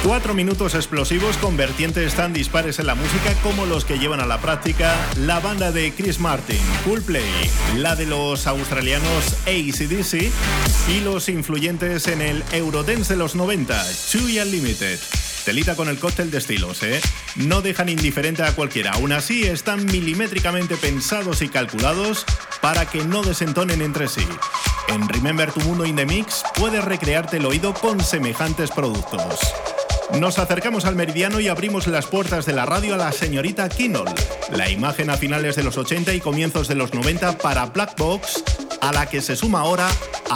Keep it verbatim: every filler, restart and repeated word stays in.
Cuatro minutos explosivos con vertientes tan dispares en la música como los que llevan a la práctica la banda de Chris Martin, Coldplay, la de los australianos A C D C y los influyentes en el Eurodance de los noventa, Chewy Unlimited. Telita con el cóctel de estilos, ¿eh? No dejan indiferente a cualquiera. Aún así, están milimétricamente pensados y calculados para que no desentonen entre sí. En Remember Tu Mundo in the Mix puedes recrearte el oído con semejantes productos. Nos acercamos al meridiano y abrimos las puertas de la radio a la señorita Kinnell, la imagen a finales de los ochenta y comienzos de los noventa para Black Box, a la que se suma ahora